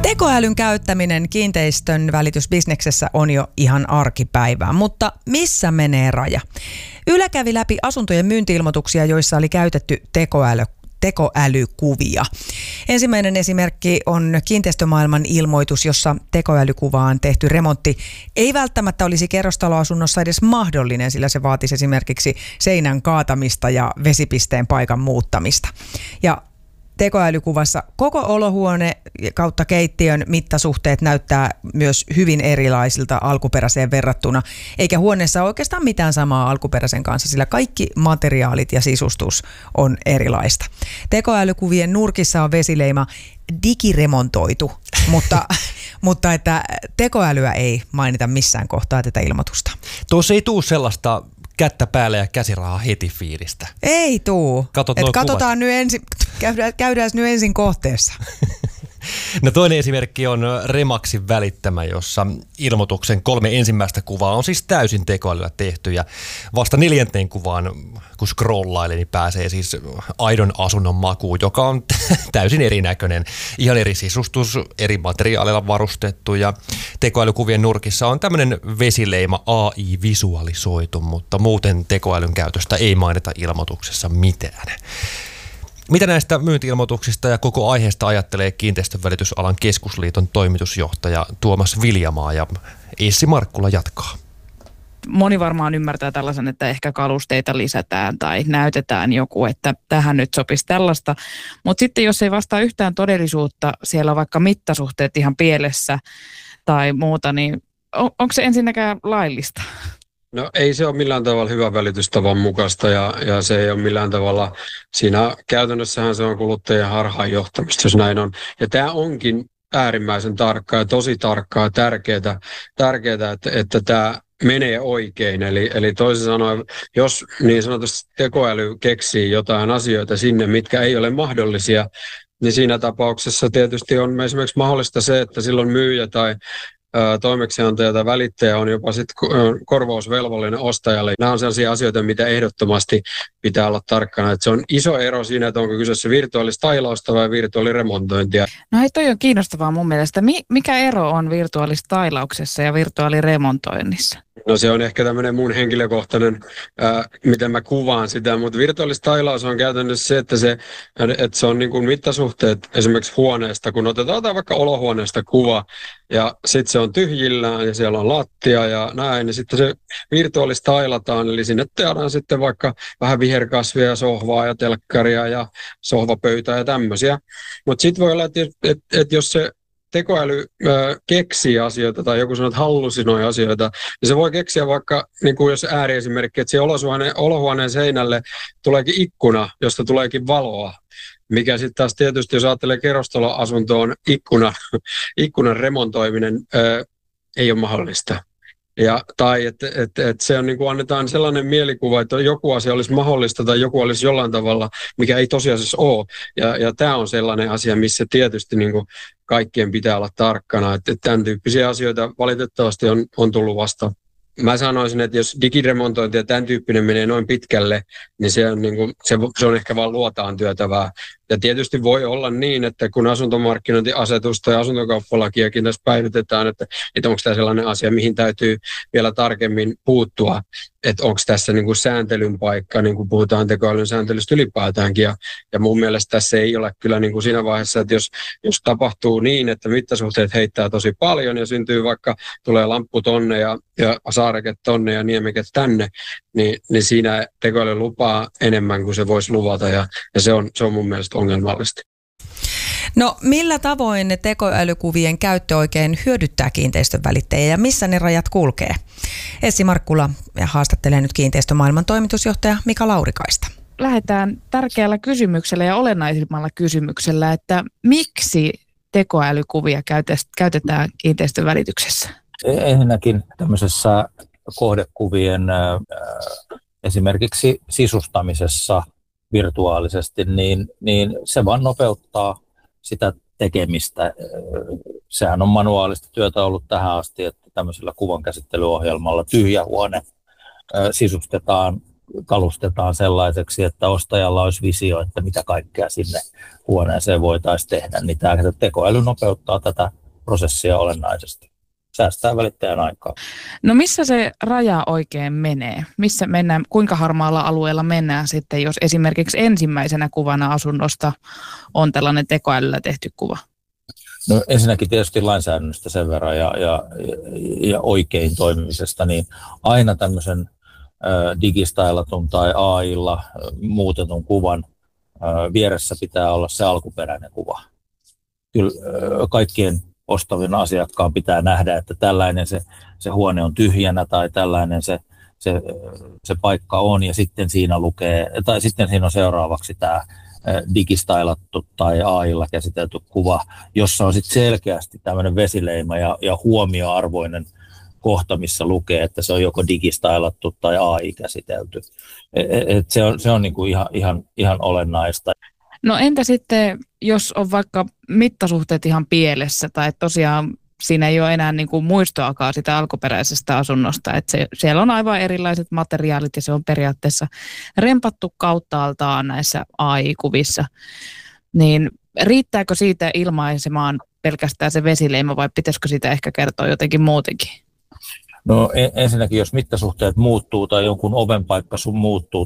Tekoälyn käyttäminen kiinteistön välitysbisneksessä on jo ihan arkipäivää, mutta missä menee raja? Yle kävi läpi asuntojen myynti-ilmoituksia, joissa oli käytetty tekoälykuvia. Ensimmäinen esimerkki on kiinteistömaailman ilmoitus, jossa tekoälykuvaan tehty remontti ei välttämättä olisi kerrostaloasunnossa edes mahdollinen, sillä se vaatisi esimerkiksi seinän kaatamista ja vesipisteen paikan muuttamista. Ja tekoälykuvassa koko olohuone kautta keittiön mittasuhteet näyttää myös hyvin erilaisilta alkuperäiseen verrattuna, eikä huoneessa ole oikeastaan mitään samaa alkuperäisen kanssa, sillä kaikki materiaalit ja sisustus on erilaista. Tekoälykuvien nurkissa on vesileima digiremontoitu, mutta että tekoälyä ei mainita missään kohtaa tätä ilmoitusta. Tuossa ei tule sellaista kättä päälle ja käsirahaa heti fiilistä. Ei tuu. Katsotaan nyt ensin, käydään nyt ensin kohteessa. No toinen esimerkki on Remaxin välittämä, jossa ilmoituksen 3 ensimmäistä kuvaa on siis täysin tekoälyllä tehty ja vasta 4. kuvaan, kun scrollailee, niin pääsee siis aidon asunnon makuun, joka on täysin erinäköinen. Ihan eri sisustus, eri materiaaleilla varustettu ja tekoälykuvien nurkissa on tämmöinen vesileima AI-visualisoitu, mutta muuten tekoälyn käytöstä ei mainita ilmoituksessa mitään. Mitä näistä myynti-ilmoituksista ja koko aiheesta ajattelee Kiinteistönvälitysalan keskusliiton toimitusjohtaja Tuomas Viljamaa ja Essi Markkula jatkaa? Moni varmaan ymmärtää tällaisen, että ehkä kalusteita lisätään tai näytetään joku, että tähän nyt sopisi tällaista. Mutta sitten jos ei vastaa yhtään todellisuutta, siellä on vaikka mittasuhteet ihan pielessä tai muuta, niin onko se ensinnäkään laillista? No ei se ole millään tavalla hyvän välitystavan mukaista ja se ei ole millään tavalla, siinä käytännössähän se on kuluttajien harhaanjohtamista, jos näin on. Ja tämä onkin äärimmäisen tarkkaa ja tosi tarkkaa ja tärkeää, että tämä menee oikein. Eli toisin sanoen, jos niin sanotusti tekoäly keksii jotain asioita sinne, mitkä ei ole mahdollisia, niin siinä tapauksessa tietysti on esimerkiksi mahdollista se, että silloin myyjä tai toimeksiantaja tai välittäjä on jopa sit korvausvelvollinen ostajalle. Nämä on sellaisia asioita, mitä ehdottomasti pitää olla tarkkana. Että se on iso ero siinä, että onko kyseessä virtuaalistailausta vai virtuaaliremontointia. No hei, toi on kiinnostavaa mun mielestä. Mikä ero on virtuaalistailauksessa ja virtuaaliremontoinnissa? No se on ehkä tämmöinen mun henkilökohtainen, miten mä kuvaan sitä, mutta virtuaalistailaus on käytännössä se, että se on niin kuin mittasuhteet esimerkiksi huoneesta, kun otetaan vaikka olohuoneesta kuva ja sitten se on tyhjillään ja siellä on lattia ja näin, niin sitten se virtuaalistailataan, eli sinne tehdään sitten vaikka vähän viherkasvia, sohvaa ja telkkaria ja sohvapöytää ja tämmöisiä, mutta sitten voi olla, että jos se tekoäly keksii asioita tai joku sanoo, että hallusinoi asioita, niin se voi keksiä vaikka, niin kuin jos ääriesimerkki, että siihen olohuoneen seinälle tuleekin ikkuna, josta tuleekin valoa, mikä sitten taas tietysti, jos ajattelee kerrostaloasuntoon, ikkunan remontoiminen ei ole mahdollista. Tai että se on niin kuin annetaan sellainen mielikuva, että joku asia olisi mahdollista tai joku olisi jollain tavalla, mikä ei tosiasiassa ole. Ja tämä on sellainen asia, missä tietysti niin kuin kaikkien pitää olla tarkkana. Että tämän tyyppisiä asioita valitettavasti on tullut vastaan. Mä sanoisin, että jos digiremontointi ja tämän tyyppinen menee noin pitkälle, niin se on, niin kuin, se on ehkä vaan luotaan työtävää. Ja tietysti voi olla niin, että kun asuntomarkkinointiasetusta ja asuntokauppalakiakin tässä päivitetään, että onko tämä sellainen asia, mihin täytyy vielä tarkemmin puuttua, että onko tässä niin kuin sääntelyn paikka, niin kuin puhutaan tekoälyn sääntelystä ylipäätäänkin. Ja mun mielestä tässä ei ole kyllä niin kuin siinä vaiheessa, että jos tapahtuu niin, että mittasuhteet heittää tosi paljon ja syntyy vaikka, tulee lamppu tonne ja saareke tonne ja niemeket tänne, niin siinä tekoäly lupaa enemmän kuin se voisi luvata ja se on mun mielestä ongelmallista. No millä tavoin ne tekoälykuvien käyttö oikein hyödyttää kiinteistön välittäjiä ja missä ne rajat kulkee? Essi Markkula haastattelee nyt kiinteistömaailman toimitusjohtaja Mika Laurikaista. Lähdetään tärkeällä kysymyksellä ja olennaisimmalla kysymyksellä, että miksi tekoälykuvia käytetään kiinteistön välityksessä? Ensinnäkin tämmöisessä kohdekuvien esimerkiksi sisustamisessa virtuaalisesti, niin se vaan nopeuttaa sitä tekemistä. Sehän on manuaalista työtä ollut tähän asti, että tämmöisellä kuvankäsittelyohjelmalla tyhjä huone sisustetaan, kalustetaan sellaiseksi, että ostajalla olisi visio, että mitä kaikkea sinne huoneeseen voitaisiin tehdä. Niin tämä tekoäly nopeuttaa tätä prosessia olennaisesti. Säästää välittäjän aikaa. No missä se raja oikein menee? Missä mennään, kuinka harmaalla alueella mennään sitten, jos esimerkiksi ensimmäisenä kuvana asunnosta on tällainen tekoälyllä tehty kuva? No ensinnäkin tietysti lainsäädännöstä sen verran ja oikein toimimisesta, niin aina tämmöisen digistailatun tai AIlla muutetun kuvan vieressä pitää olla se alkuperäinen kuva. Kyllä kaikkien ostavien asiakkaan pitää nähdä, että tällainen se huone on tyhjänä tai tällainen se paikka on, ja sitten siinä lukee, tai sitten siinä on seuraavaksi tämä digistailattu tai AIlla käsitelty kuva, jossa on sitten selkeästi tämmöinen vesileima ja huomioarvoinen kohta, missä lukee, että se on joko digistailattu tai AI-käsitelty. Se on niinku ihan olennaista. No entä sitten, jos on vaikka mittasuhteet ihan pielessä tai tosiaan siinä ei ole enää niin kuin muistoakaan sitä alkuperäisestä asunnosta, että siellä on aivan erilaiset materiaalit ja se on periaatteessa rempattu kauttaaltaan näissä AI-kuvissa, niin riittääkö siitä ilmaisemaan pelkästään se vesileima vai pitäisikö sitä ehkä kertoa jotenkin muutenkin? No ensinnäkin, jos mittasuhteet muuttuu tai jonkun oven paikka muuttuu